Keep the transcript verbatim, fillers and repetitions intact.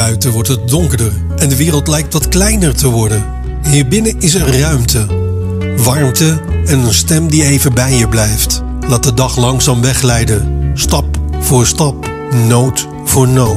Buiten wordt het donkerder en de wereld lijkt wat kleiner te worden. Hierbinnen is er ruimte, warmte en een stem die even bij je blijft. Laat de dag langzaam wegleiden, stap voor stap, noot voor noot.